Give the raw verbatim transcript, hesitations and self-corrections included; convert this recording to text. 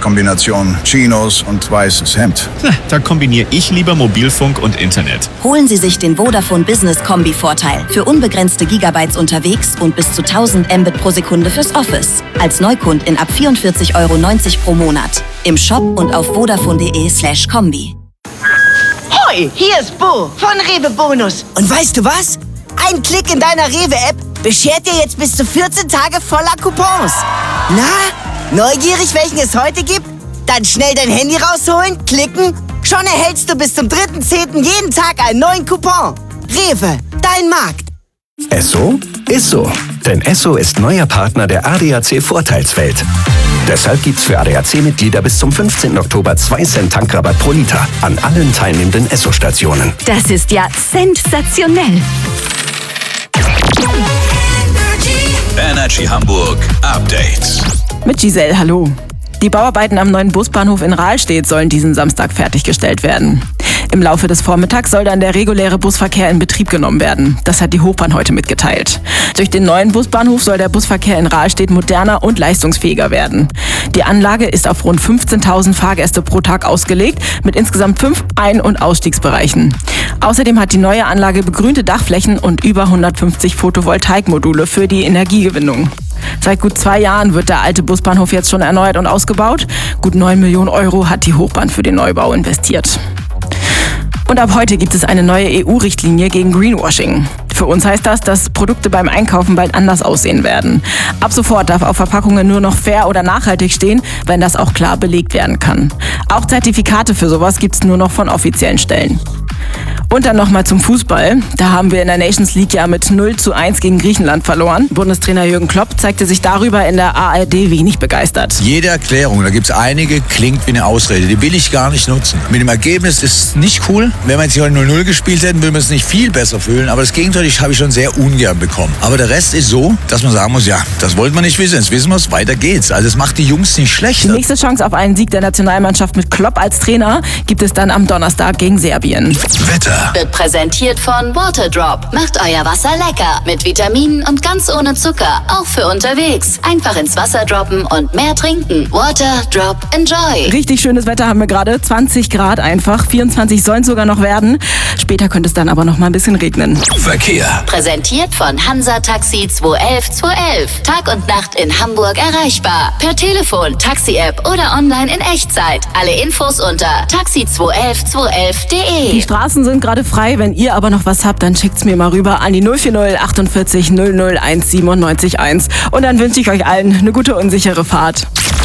Kombination Chinos und weißes Hemd. Na, da kombiniere ich lieber Mobilfunk und Internet. Holen Sie sich den Vodafone Business Kombi-Vorteil für unbegrenzte Gigabytes unterwegs und bis zu tausend Mbit pro Sekunde fürs Office. Als Neukundin ab vierundvierzig Euro neunzig pro Monat. Im Shop und auf vodafone.de slash Kombi. Hoi, hier ist Bo von Rewe Bonus. Und weißt du was? Ein Klick in deiner Rewe-App beschert dir jetzt bis zu vierzehn Tage voller Coupons. Na, neugierig, welchen es heute gibt? Dann schnell dein Handy rausholen, klicken. Schon erhältst du bis zum dritten zehnten jeden Tag einen neuen Coupon. Rewe, dein Markt. Esso ist so. Denn Esso ist neuer Partner der A D A C Vorteilswelt. Deshalb gibt's für A D A C-Mitglieder bis zum fünfzehnten Oktober zwei Cent Tankrabatt pro Liter an allen teilnehmenden Esso-Stationen. Das ist ja sensationell. Energy Hamburg Updates. Mit Giselle, hallo. Die Bauarbeiten am neuen Busbahnhof in Rahlstedt sollen diesen Samstag fertiggestellt werden. Im Laufe des Vormittags soll dann der reguläre Busverkehr in Betrieb genommen werden. Das hat die Hochbahn heute mitgeteilt. Durch den neuen Busbahnhof soll der Busverkehr in Rahlstedt moderner und leistungsfähiger werden. Die Anlage ist auf rund fünfzehntausend Fahrgäste pro Tag ausgelegt, mit insgesamt fünf Ein- und Ausstiegsbereichen. Außerdem hat die neue Anlage begrünte Dachflächen und über hundertfünfzig Photovoltaikmodule für die Energiegewinnung. Seit gut zwei Jahren wird der alte Busbahnhof jetzt schon erneuert und ausgebaut. Gut neun Millionen Euro hat die Hochbahn für den Neubau investiert. Und ab heute gibt es eine neue E U-Richtlinie gegen Greenwashing. Für uns heißt das, dass Produkte beim Einkaufen bald anders aussehen werden. Ab sofort darf auf Verpackungen nur noch fair oder nachhaltig stehen, wenn das auch klar belegt werden kann. Auch Zertifikate für sowas gibt es nur noch von offiziellen Stellen. Und dann nochmal zum Fußball. Da haben wir in der Nations League ja mit null zu eins gegen Griechenland verloren. Bundestrainer Jürgen Klopp zeigte sich darüber in der A R D wenig begeistert. Jede Erklärung, da gibt es einige, klingt wie eine Ausrede. Die will ich gar nicht nutzen. Mit dem Ergebnis ist es nicht cool. Wenn wir jetzt hier null null gespielt hätten, würden wir es nicht viel besser fühlen. Aber das Gegenteil habe ich schon sehr ungern bekommen. Aber der Rest ist so, dass man sagen muss, ja, das wollten wir nicht wissen. Jetzt wissen wir es, weiter geht's. Also es macht die Jungs nicht schlechter. Die nächste Chance auf einen Sieg der Nationalmannschaft mit Klopp als Trainer gibt es dann am Donnerstag gegen Serbien. Wetter. Wird präsentiert von Waterdrop. Macht euer Wasser lecker. Mit Vitaminen und ganz ohne Zucker. Auch für unterwegs. Einfach ins Wasser droppen und mehr trinken. Waterdrop, enjoy. Richtig schönes Wetter haben wir gerade. zwanzig Grad einfach. vierundzwanzig sollen sogar noch werden. Später könnte es dann aber noch mal ein bisschen regnen. Verkehr. Präsentiert von Hansa Taxi zwei elf zwei elf. Tag und Nacht in Hamburg erreichbar. Per Telefon, Taxi-App oder online in Echtzeit. Alle Infos unter taxi zwei elf zwei elf punkt de. Die Straßen sind gerade frei. Wenn ihr aber noch was habt, dann schickt's mir mal rüber an die null vier null achtundvierzig null null eins siebenundneunzig eins. Und dann wünsche ich euch allen eine gute und sichere Fahrt.